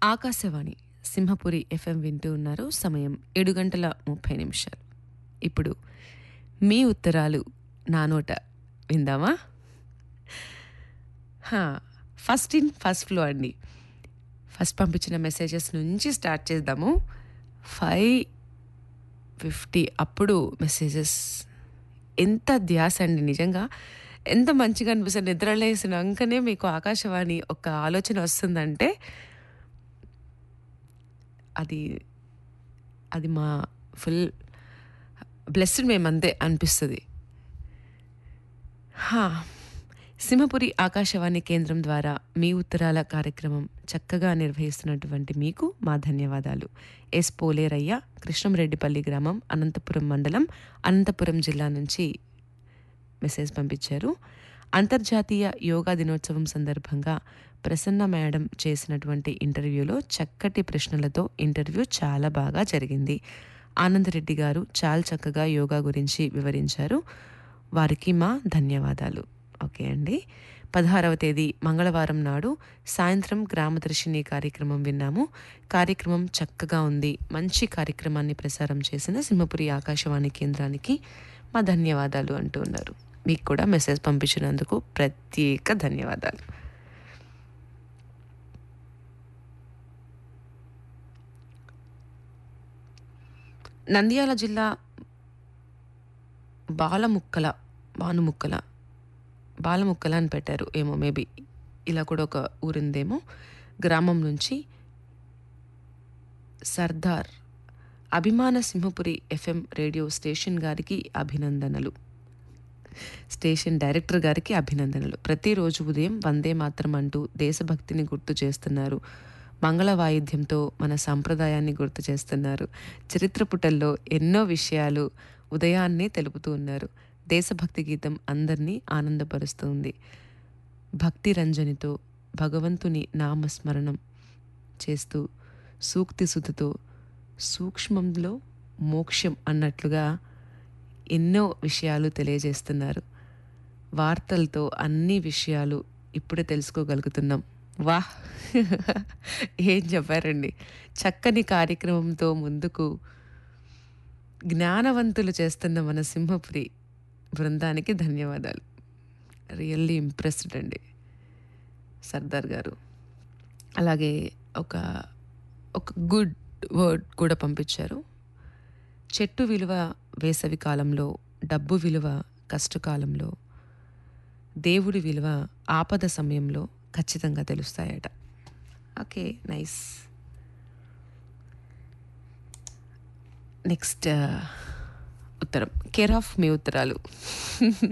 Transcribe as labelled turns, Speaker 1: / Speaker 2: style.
Speaker 1: Akashvani Simhapuri FM వింటూ ఉన్నారు. సమయం 7 గంటల 30 నిమిషాలు. ఇప్పుడు మీ ఉత్తరాలు నా నోట విందామా? హా, ఫస్ట్ ఇన్ ఫస్ట్ ఫ్లో అండి. ఫస్ట్ పంపించిన మెసేజెస్ నుంచి స్టార్ట్ చేద్దాము. 5:50 అప్పుడు మెసేజెస్. ఎంత ధ్యాస అండి నిజంగా. ఎంత మంచిగా అనిపిస్తుంది. నిద్రలేసినాకనే మీకు ఆకాశవాణి ఒక ఆలోచన వస్తుందంటే అది అది మా ఫుల్ బ్లెస్డ్ మేమంతే అనిపిస్తుంది. సింహపురి ఆకాశవాణి కేంద్రం ద్వారా మీ ఉత్తరాల కార్యక్రమం చక్కగా నిర్వహిస్తున్నటువంటి మీకు మా ధన్యవాదాలు. ఎస్ పోలేరయ్య, కృష్ణంరెడ్డిపల్లి గ్రామం, అనంతపురం మండలం, అనంతపురం జిల్లా నుంచి మెసేజ్ పంపించారు. అంతర్జాతీయ యోగా దినోత్సవం సందర్భంగా ప్రసన్న మేడం చేసినటువంటి ఇంటర్వ్యూలో చక్కటి ప్రశ్నలతో ఇంటర్వ్యూ చాలా బాగా జరిగింది. ఆనందరెడ్డి గారు చాలా చక్కగా యోగా గురించి వివరించారు. వారికి మా ధన్యవాదాలు. ఓకే అండి. 16వ తేదీ మంగళవారం నాడు సాయంత్రం గ్రామదర్శిని కార్యక్రమం విన్నాము. కార్యక్రమం చక్కగా ఉంది. మంచి కార్యక్రమాన్ని ప్రసారం చేసిన సింహపురి ఆకాశవాణి కేంద్రానికి మా ధన్యవాదాలు అంటూ ఉన్నారు. మీకు కూడా మెసేజ్ పంపించినందుకు ప్రత్యేక ధన్యవాదాలు. నంద్యాల జిల్లా బాలముక్కల అని పెట్టారు ఏమో, మేబీ ఇలా కూడా ఒక ఊరిందేమో. గ్రామం నుంచి సర్దార్ అభిమాన సింహపురి ఎఫ్ఎం రేడియో స్టేషన్ గారికి అభినందనలు. స్టేషన్ డైరెక్టర్ గారికి అభినందనలు. ప్రతిరోజు ఉదయం వందే మాత్రం అంటూ దేశభక్తిని గుర్తు చేస్తున్నారు. మంగళ వాయిద్యంతో మన సాంప్రదాయాన్ని గుర్తు చేస్తున్నారు. చరిత్ర పుటల్లో ఎన్నో విషయాలు ఉదయాన్నే తెలుపుతూ ఉన్నారు. దేశభక్తి గీతం అందరినీ ఆనందపరుస్తుంది. భక్తి రంజనితో భగవంతుని నామస్మరణం చేస్తూ సూక్తి సుతతో సూక్ష్మంలో మోక్షం అన్నట్లుగా ఎన్నో విషయాలు తెలియజేస్తున్నారు. వార్తలతో అన్ని విషయాలు ఇప్పుడే తెలుసుకోగలుగుతున్నాం. వాహ్, ఏం చెప్పారండి. చక్కని కార్యక్రమంతో ముందుకు జ్ఞానవంతులు చేస్తున్న మన సింహపురి బృందానికి ధన్యవాదాలు. రియల్లీ ఇంప్రెస్డ్ అండి సర్దార్ గారు. అలాగే ఒక గుడ్ వర్డ్ కూడా పంపించారు. చెట్టు విలువ వేసవి కాలంలో, డబ్బు విలువ కష్టకాలంలో, దేవుడి విలువ ఆపద సమయంలో ఖచ్చితంగా తెలుస్తాయట. Okay, nice. నెక్స్ట్ ఉత్తరం కేర్ ఆఫ్ మీ ఉత్తరాలు.